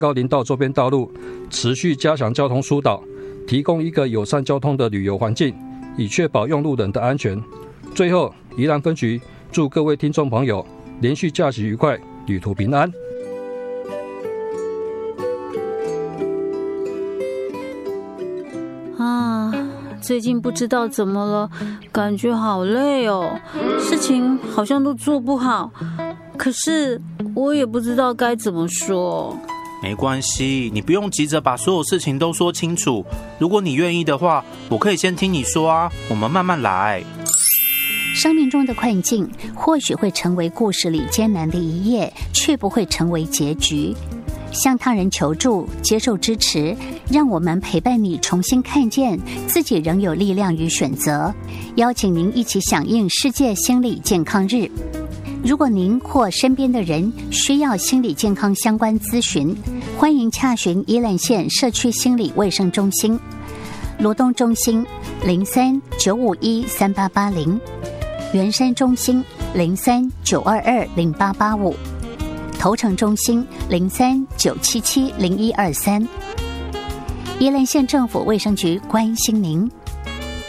高林道周边道路持续加强交通疏导，提供一个友善交通的旅游环境，以确保用路人的安全。最后，宜兰分局祝各位听众朋友连续假期愉快，旅途平安。 最近不知道怎么了，感觉好累哦，事情好像都做不好，可是我也不知道该怎么说。 没关系，你不用急着把所有事情都说清楚。如果你愿意的话，我可以先听你说啊，我们慢慢来。 生命中的困境或许会成为故事里艰难的一页，却不会成为结局。向他人求助，接受支持，让我们陪伴你重新看见自己仍有力量与选择。邀请您一起响应世界心理健康日。如果您或身边的人需要心理健康相关咨询，欢迎洽询宜兰县社区心理卫生中心、罗东中心03-951-3880、圆山中心03-922-0885、头城中心03-977-0123。宜兰县政府卫生局关心您。